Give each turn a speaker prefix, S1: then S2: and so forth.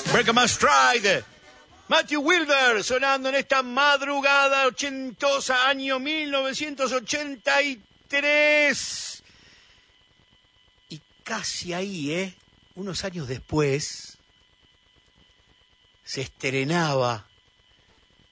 S1: Break My Stride. Matthew Wilber sonando en esta madrugada ochentosa, año 1983. Y casi ahí, unos años después, se estrenaba